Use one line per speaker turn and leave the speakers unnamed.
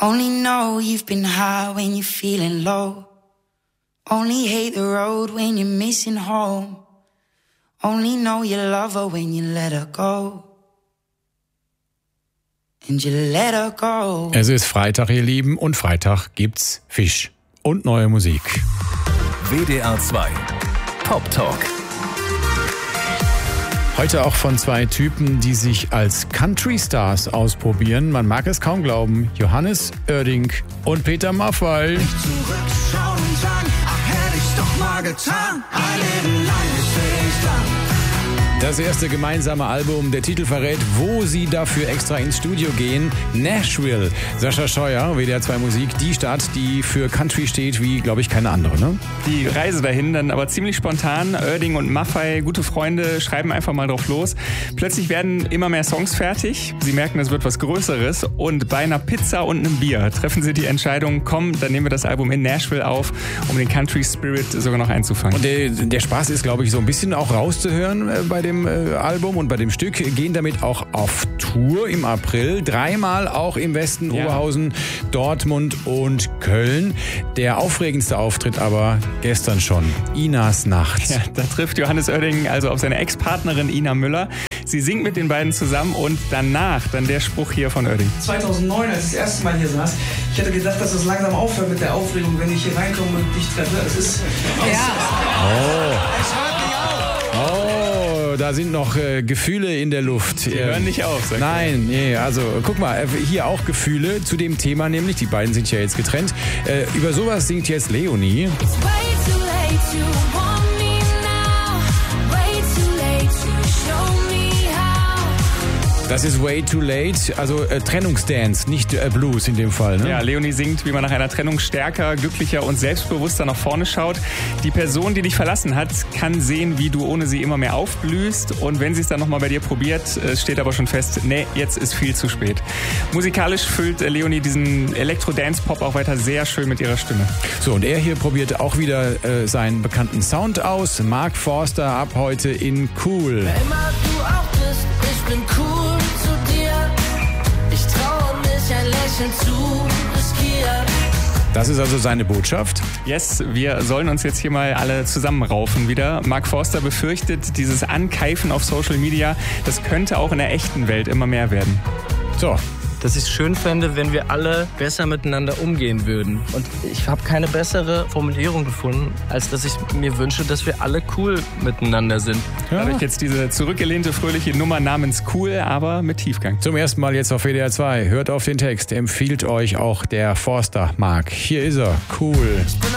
Only know you've been high when you're feeling low. Only hate the road when you're missing home. Only know you love her when you let her go. And you let her go.
Es ist Freitag, ihr Lieben, und Freitag gibt's Fisch und neue Musik.
WDR 2 Pop Talk.
Heute auch von zwei Typen, die sich als Country Stars ausprobieren. Man mag es kaum glauben. Johannes Oerding und Peter Maffay.
Zurückschauen und sagen, ach, hätte ich's doch mal getan. Ein Leben lang stehe ich da.
Das erste gemeinsame Album, der Titel verrät, wo sie dafür extra ins Studio gehen. Nashville. Sascha Scheuer, WDR 2 Musik, die Stadt, die für Country steht wie, glaube ich, keine andere, ne?
Die Reise dahin dann aber ziemlich spontan. Oerding und Maffay, gute Freunde, schreiben einfach mal drauf los. Plötzlich werden immer mehr Songs fertig. Sie merken, es wird was Größeres. Und bei einer Pizza und einem Bier treffen sie die Entscheidung, komm, dann nehmen wir das Album in Nashville auf, um den Country Spirit sogar noch einzufangen.
Und der Spaß ist, glaube ich, so ein bisschen auch rauszuhören bei dem Album und bei dem Stück. Gehen damit auch auf Tour im April. 3-mal auch im Westen, ja. Oberhausen, Dortmund und Köln. Der aufregendste Auftritt aber gestern schon. Inas Nacht.
Ja, da trifft Johannes Oerding also auf seine Ex-Partnerin Ina Müller. Sie singt mit den beiden zusammen und danach dann der Spruch hier von Oerding.
2009, als ich das erste Mal hier saß, ich hätte gedacht, dass es langsam aufhört mit der Aufregung, wenn ich hier reinkomme und dich treffe. Es ist...
Da sind noch Gefühle in der Luft.
Die hören nicht auf, sagt
Nein, nee, also guck mal, hier auch Gefühle zu dem Thema, nämlich die beiden sind ja jetzt getrennt. Über sowas singt jetzt Leonie. Das ist Way Too Late, also Trennungsdance, nicht Blues in dem Fall. Ne?
Ja, Leonie singt, wie man nach einer Trennung stärker, glücklicher und selbstbewusster nach vorne schaut. Die Person, die dich verlassen hat, kann sehen, wie du ohne sie immer mehr aufblühst. Und wenn sie es dann nochmal bei dir probiert, steht aber schon fest, nee, jetzt ist viel zu spät. Musikalisch füllt Leonie diesen Elektro-Dance-Pop auch weiter sehr schön mit ihrer Stimme.
So, und er hier probiert auch wieder seinen bekannten Sound aus. Mark Forster ab heute in Cool.
Wer immer du auch bist, ich bin cool. Ich traue mich, ein Lächeln zu riskieren.
Das ist also seine Botschaft.
Yes, wir sollen uns jetzt hier mal alle zusammenraufen wieder. Mark Forster befürchtet, dieses Ankeifen auf Social Media, das könnte auch in der echten Welt immer mehr werden.
So.
Dass ich es schön fände, wenn wir alle besser miteinander umgehen würden. Und ich habe keine bessere Formulierung gefunden, als dass ich mir wünsche, dass wir alle cool miteinander sind.
Ja. Dadurch jetzt diese zurückgelehnte, fröhliche Nummer namens Cool, aber mit Tiefgang.
Zum ersten Mal jetzt auf WDR 2. Hört auf den Text. Empfiehlt euch auch der Forster Mark. Hier ist er. Cool.